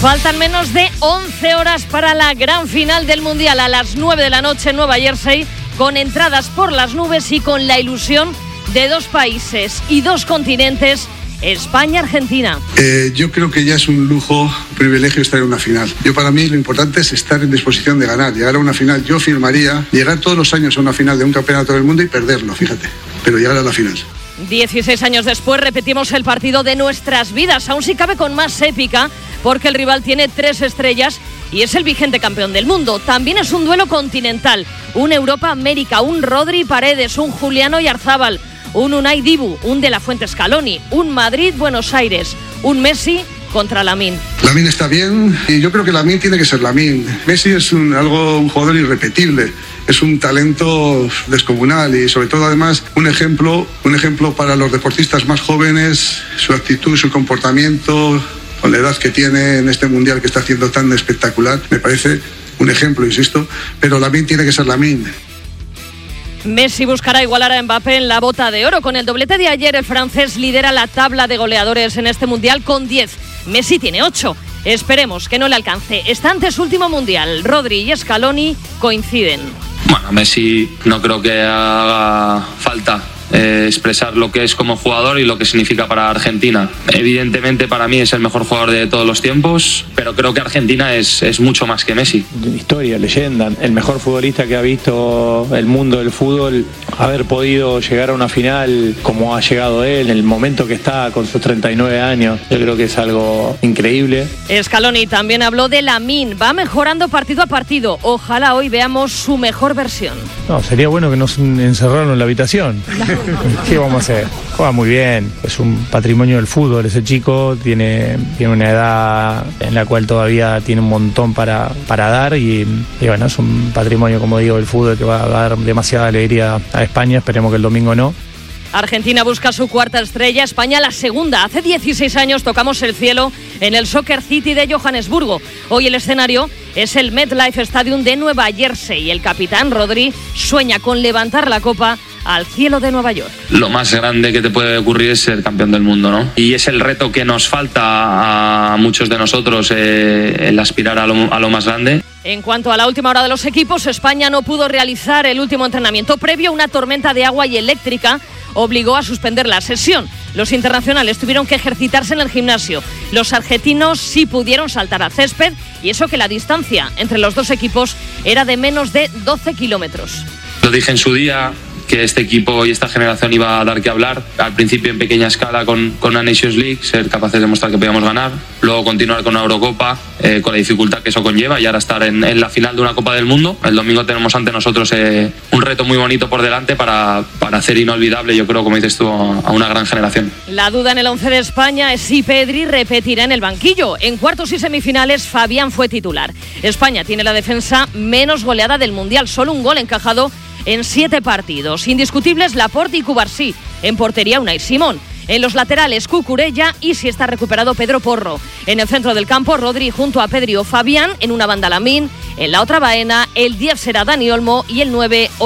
Faltan menos de 11 horas para la gran final del Mundial. A las 9 de la noche en Nueva Jersey, con entradas por las nubes y con la ilusión de dos países y dos continentes, España-Argentina. Yo creo que ya es un lujo, un privilegio estar en una final. Para mí lo importante es estar en disposición de ganar, llegar a una final. Yo firmaría llegar todos los años a una final de un campeonato del mundo y perderlo, fíjate, pero llegar a la final. 16 años después repetimos el partido de nuestras vidas, aún si cabe con más épica, porque el rival tiene 3 estrellas y es el vigente campeón del mundo. También es un duelo continental, un Europa-América, un Rodri Paredes, un Julián Oyarzábal, un Unai Dibu, un De La Fuente Scaloni, un Madrid-Buenos Aires, un Messi contra Lamine. Lamine está bien y yo creo que Lamine tiene que ser Lamine. Messi es un jugador irrepetible, es un talento descomunal y sobre todo además un ejemplo para los deportistas más jóvenes, su actitud, su comportamiento, con la edad que tiene en este mundial que está haciendo tan espectacular. Me parece un ejemplo, insisto, pero Lamine tiene que ser Lamine. Messi buscará igualar a Mbappé en la bota de oro. Con el doblete de ayer, el francés lidera la tabla de goleadores en este mundial con 10. Messi tiene 8. Esperemos que no le alcance. Está ante su último mundial. Rodri y Scaloni coinciden. Bueno, Messi no creo que haga falta expresar lo que es como jugador y lo que significa para Argentina. Evidentemente para mí es el mejor jugador de todos los tiempos, pero creo que Argentina es mucho más que Messi. Historia, leyenda, el mejor futbolista que ha visto el mundo del fútbol. Haber podido llegar a una final como ha llegado él, en el momento que está con sus 39 años, yo creo que es algo increíble. Scaloni también habló de Lamine, va mejorando partido a partido. Ojalá hoy veamos su mejor versión. No, sería bueno que nos encerraran en la habitación. ¿Qué vamos a hacer? Juega muy bien, es un patrimonio del fútbol ese chico, tiene una edad en la cual todavía tiene un montón para dar y bueno, es un patrimonio, como digo, del fútbol que va a dar demasiada alegría a España. Esperemos que el domingo no. Argentina busca su cuarta estrella, España la segunda. Hace 16 años tocamos el cielo en el Soccer City de Johannesburgo. Hoy el escenario es el MetLife Stadium de Nueva Jersey y el capitán Rodri sueña con levantar la copa al cielo de Nueva York. Lo más grande que te puede ocurrir es ser campeón del mundo, ¿no? Y es el reto que nos falta a muchos de nosotros, el aspirar a lo más grande. En cuanto a la última hora de los equipos, España no pudo realizar el último entrenamiento previo. Una tormenta de agua y eléctrica obligó a suspender la sesión. Los internacionales tuvieron que ejercitarse en el gimnasio. Los argentinos sí pudieron saltar al césped y eso que la distancia entre los dos equipos era de menos de 12 kilómetros. Lo dije en su día, que este equipo y esta generación iba a dar que hablar. Al principio en pequeña escala con una Nations League, ser capaces de demostrar que podíamos ganar. Luego continuar con una Eurocopa, con la dificultad que eso conlleva, y ahora estar en la final de una Copa del Mundo. El domingo tenemos ante nosotros un reto muy bonito por delante para hacer inolvidable, yo creo, como dices tú, a una gran generación. La duda en el 11 de España es si Pedri repetirá en el banquillo. En cuartos y semifinales, Fabián fue titular. España tiene la defensa menos goleada del Mundial, solo un gol encajado en 7 partidos. Indiscutibles Laporte y Cubarsí. En portería Unai Simón. En los laterales Cucurella y, si está recuperado, Pedro Porro. En el centro del campo, Rodri junto a Pedri o Fabián. En una banda Lamine. En la otra Baena, el 10 será Dani Olmo y el 9